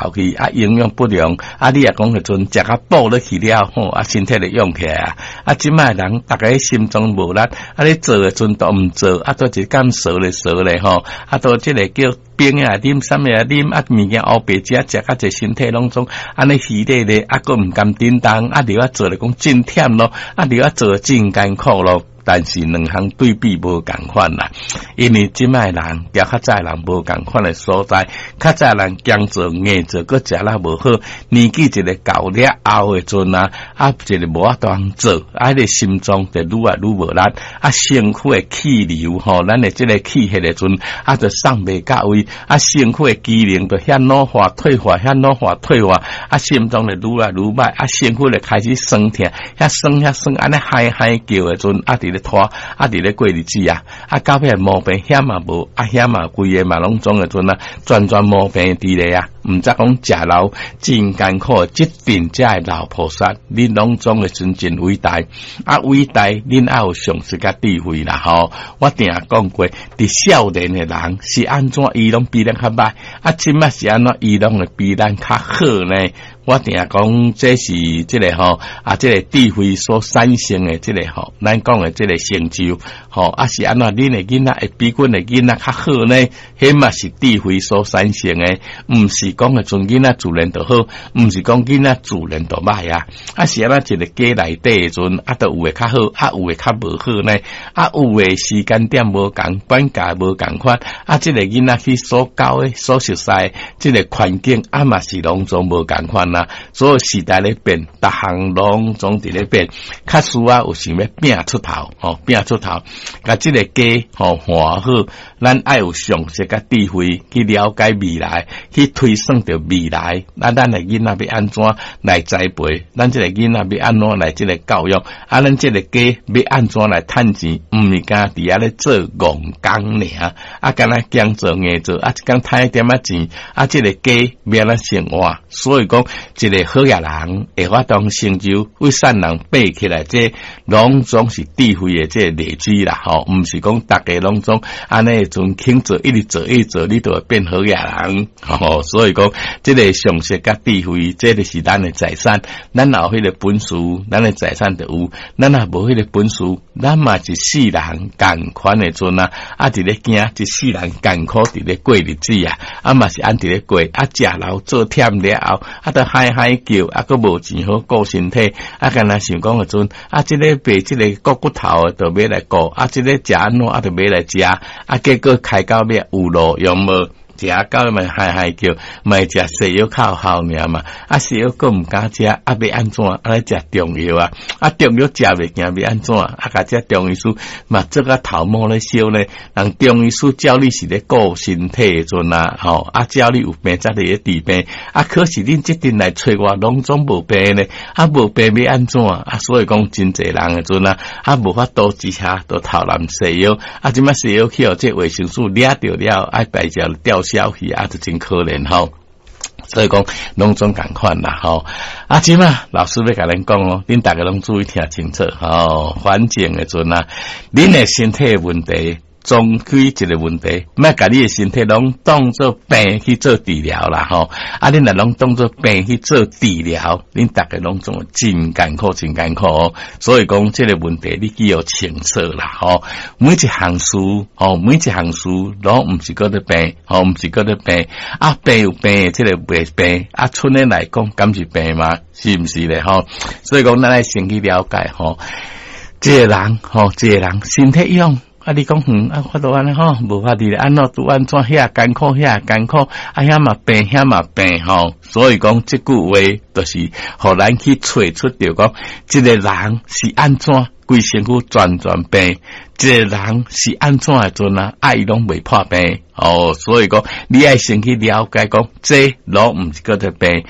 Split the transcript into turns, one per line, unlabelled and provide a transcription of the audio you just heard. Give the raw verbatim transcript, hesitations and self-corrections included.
流去，啊营养不良，啊你也讲迄阵食甲补落去了吼，啊身体就用起来啊。啊即摆人大家心中无力，啊你做诶阵都毋做，啊都一干熟咧熟咧吼，啊都即个叫冰啊啉，啥物啊啉，啊物件黑白食食甲一身体拢总安尼虚咧咧，啊佫毋甘叮当，啊你啊做咧讲真忝咯，啊你啊做真艰苦咯。但是两项对比无共款啦，因为即摆人甲较早人无共款诶所在，较早人强做硬做，佫食了无好，年纪一个到了后诶阵啊，啊一个无法度做，啊迄个心脏就愈来愈无力，啊身躯诶气流吼，咱诶即个气血诶阵，啊就送袂到位，啊身躯诶机能就遐老化退化，遐老化退化，啊心脏就愈来愈歹，啊身躯就开始酸痛，遐酸遐酸，安尼嗨嗨叫诶阵，啊咧拖啊，伫咧过日子啊，啊到尾毛病险嘛无，啊险嘛规个嘛拢总诶阵啊，全全毛病伫咧啊，毋则讲食老真艰苦，即定才会老菩萨，恁拢总诶真真伟大，啊伟大，恁也有常识甲智慧啦吼。我定讲过，伫少年诶人是安怎伊拢比咱较歹，啊即摆是安怎伊拢会比咱较好呢？我定讲这是即个吼啊，即个智慧所产生诶即个吼，咱讲诶即个成就吼，啊是安怎恁诶囡仔会比阮诶囡仔较好呢？迄嘛是智慧所产生诶，毋是讲诶阵囡仔自然就好，毋是讲囡仔自然就歹啊。啊是安怎一个家内底诶阵，啊都有诶较好，啊有诶较无好呢？啊有诶时间点无共，管教无共款，啊即个囡仔去所教诶、所熟悉诶，即个环境啊嘛是拢总无共款。所有时代咧变，逐项拢总伫咧变，较需要有想要拼出头，吼、哦、拼出头，甲即个家吼换好，咱爱有常识甲智慧去了解未来，去推算着未来。那咱诶囡仔要安怎来栽培？咱即个囡仔要安怎来即个教育？啊，咱即个家要安怎来趁钱？毋是干伫遐咧做戆工尔，啊，干那强做硬做，啊，一工趁一点仔钱，啊，即个家要咱生活，所以讲。一个好野人会发动成就，为善人爬起来，这拢总是智慧的这累积啦，吼，毋是讲大家拢总安尼阵轻做，一直做一直做，你就会变好野人，吼，所以讲这个常识甲智慧，这个是咱的财产，咱有迄个本事，咱的财产就有，咱若无迄个本事，咱嘛一世人共款的阵啊，啊伫咧惊一世人艰苦伫咧过日子啊，啊嘛是安伫咧过，啊食老做忝了后，啊都嗨嗨叫，啊佫无钱好顾身体，啊干那想讲个阵，啊即个白即个骨骨头就要来顾，啊即个食安怎啊就要来食，啊结果开到尾有路用无？食到咪嗨嗨叫，咪食西药靠效尔嘛，啊西药佫毋敢食，啊要安怎？啊来食中药啊，啊中药食袂惊要安怎？啊甲只中医师嘛做个头毛咧烧咧，人中医师教你是咧顾身体诶阵啊，吼啊教你有病则咧治病，啊可是恁即阵来找我拢总无病咧，啊无病要安怎？啊所以讲真侪人诶阵啊，啊无法度之下都头南西药，啊即摆西药去互这维生素掠着了，爱白食掉消息啊，就真可怜吼。所以讲，拢总共款啦吼。啊，即嘛，老师要甲恁讲哦，恁大家拢注意听清楚吼。环境诶阵啊，恁诶身体问题。总归一个问题，莫甲你诶身体拢当做病去做治疗啦吼，啊，恁若拢当做病去做治疗，恁大家拢总真艰苦，真艰苦哦。所以讲，这个问题你只要清楚啦吼。每一项事吼，每一项事拢毋是搁咧病，吼，毋是搁咧病，啊，病有病诶，这个袂病，啊，村诶来讲，敢是病吗？是毋是咧吼？所以讲，咱爱先去了解吼，这个人吼，这个人身体用。啊！你讲嗯啊，我都安尼吼，无法度咧，安怎拄安怎遐艰苦遐艰苦，啊遐嘛病遐嘛病吼，所以讲即句话就是互咱去找出着讲，即个人是安怎规身躯全全病，即个人是安怎诶阵啊，爱拢未破病哦，所以讲你爱先去了解讲，这拢毋是个个病。